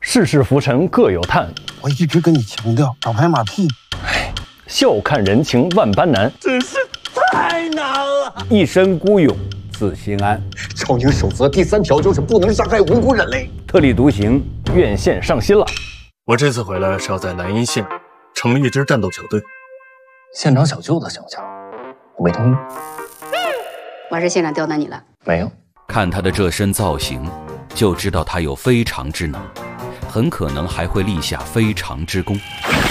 世事浮沉各有叹。 我一直跟你强调，少拍马屁。 笑看人情万般难， 真是太难了。 一身孤勇自心安。 超英守则第3条就是不能伤害无辜人类。 特立独行， 院线上新了。 我这次回来是要在莱茵县成立一支战斗小队。 县长小舅子想不想？我没同意。 我是县长刁难你了？ 没有。 看他的这身造型，就知道他有非常之能，很可能还会立下非常之功。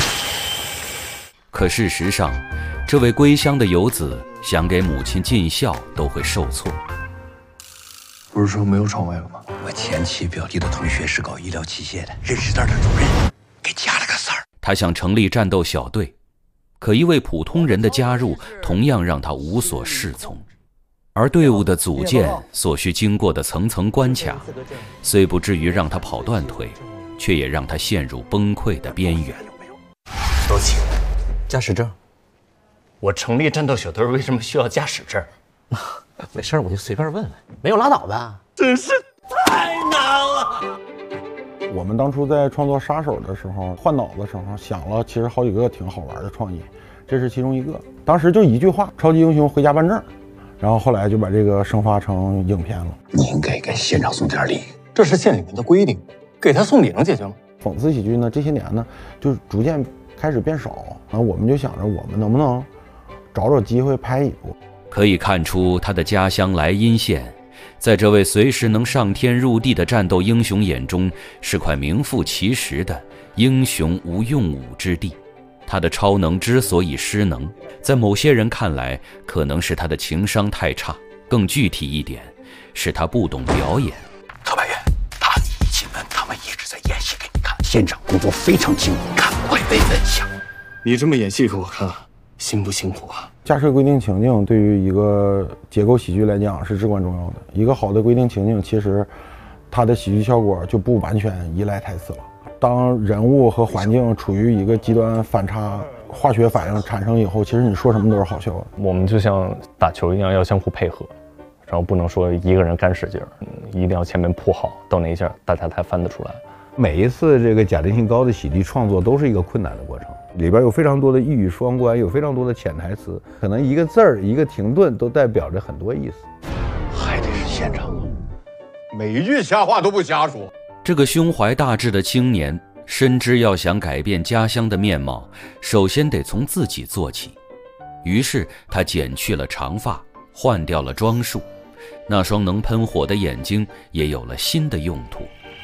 可事实上，这位归乡的游子想给母亲尽孝都会受挫。 不是说没有床位了吗？ 我前妻表弟的同学是搞医疗器械的，认识那儿的主任，给加了个4儿。 他想成立战斗小队，可一位普通人的加入同样让他无所适从。而队伍的组建所需经过的层层关卡，虽不至于让他跑断腿，却也让他陷入崩溃的边缘。 多奇， 驾驶证。 我成立战斗小队为什么需要驾驶证？ 没事，我就随便问问，没有拉倒呗。 真是太难了。 我们当初在创作杀手的时候，换脑的时候想了，其实好几个挺好玩的创意，这是其中一个。当时就一句话：超级英雄回家办证。然后后来就把这个生发成影片了。 你应该给县长送点礼， 这是县里面的规定，给他送礼能解决吗？ 讽刺喜剧呢，这些年呢，就逐渐开始变少。然后我们就想着，我们能不能找机会拍一部？ 可以看出，他的家乡莱茵县，在这位随时能上天入地的战斗英雄眼中，是块名副其实的英雄无用武之地。他的超能之所以失能，在某些人看来，可能是他的情商太差，更具体一点，是他不懂表演。 特派员，他一进门，他们一直在演戏给你看。县长工作非常精，赶快被分享。 你这么演戏给我看，辛不辛苦啊？ 架设规定情境对于一个结构喜剧来讲是至关重要的。一个好的规定情境，其实它的喜剧效果就不完全依赖台词了。当人物和环境处于一个极端反差，化学反应产生以后，其实你说什么都是好笑的。 我们就像打球一样，要相互配合，然后不能说一个人干使劲儿，一定要前面铺好，到那一下大家才翻得出来。 每一次这个假定性高的喜剧创作都是一个困难的过程，里边有非常多的一语双关，有非常多的潜台词，可能一个字儿一个停顿都代表着很多意思。 还得是县长啊， 每一句瞎话都不瞎说。 这个胸怀大志的青年，深知要想改变家乡的面貌，首先得从自己做起。于是他剪去了长发，换掉了装束，那双能喷火的眼睛也有了新的用途。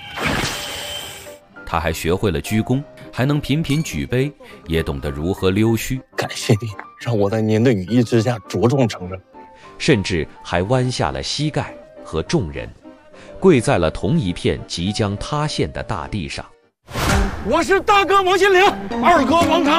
他还学会了鞠躬，还能频频举杯，也懂得如何溜须。 感谢您，让我在您的羽翼之下茁壮成长， 甚至还弯下了膝盖和众人跪在了同一片即将塌陷的大地上。 我是大哥王心凌，二哥王康。